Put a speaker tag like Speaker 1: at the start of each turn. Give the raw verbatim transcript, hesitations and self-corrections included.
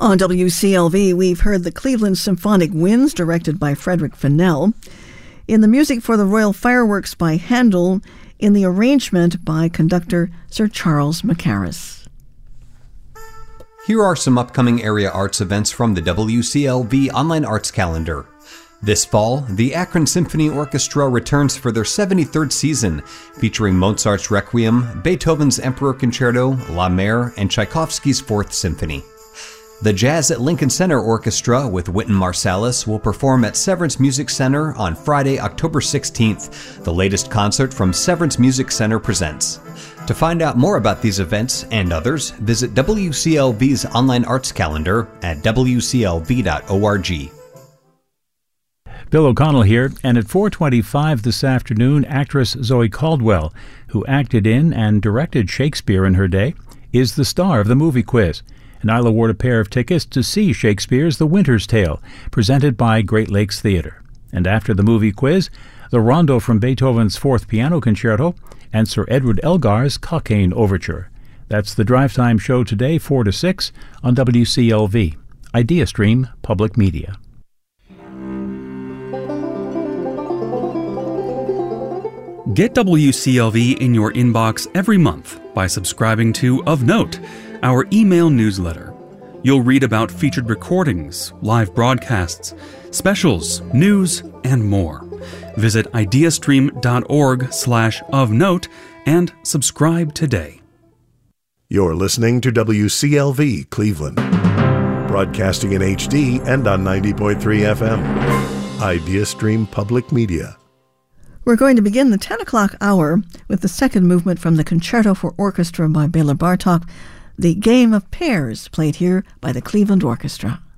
Speaker 1: On W C L V, we've heard the Cleveland Symphonic Winds, directed by Frederick Fennell, in the music for the Royal Fireworks by Handel, in the arrangement by conductor Sir Charles Mackerras.
Speaker 2: Here are some upcoming area arts events from the W C L V online arts calendar. This fall, the Akron Symphony Orchestra returns for their seventy-third season, featuring Mozart's Requiem, Beethoven's Emperor Concerto, La Mer, and Tchaikovsky's Fourth Symphony. The Jazz at Lincoln Center Orchestra with Wynton Marsalis will perform at Severance Music Center on Friday, October sixteenth, the latest concert from Severance Music Center presents. To find out more about these events and others, visit W C L V's online arts calendar at w c l v dot org.
Speaker 3: Bill O'Connell here, and at four twenty-five this afternoon, actress Zoe Caldwell, who acted in and directed Shakespeare in her day, is the star of the movie quiz. And I'll award a pair of tickets to see Shakespeare's The Winter's Tale, presented by Great Lakes Theatre. And after the movie quiz, the rondo from Beethoven's Fourth Piano Concerto and Sir Edward Elgar's Cockaigne Overture. That's the Drive Time show today, four to six, on W C L V. IdeaStream Public Media.
Speaker 4: Get W C L V in your inbox every month by subscribing to Of Note, our email newsletter. You'll read about featured recordings, live broadcasts, specials, news, and more. Visit ideastream.org slash of note and subscribe today.
Speaker 5: You're listening to W C L V Cleveland, broadcasting in H D and on ninety point three F M. IdeaStream Public Media.
Speaker 1: We're going to begin the ten o'clock hour with the second movement from the Concerto for Orchestra by Bela Bartok, The Game of Pairs, played here by the Cleveland Orchestra.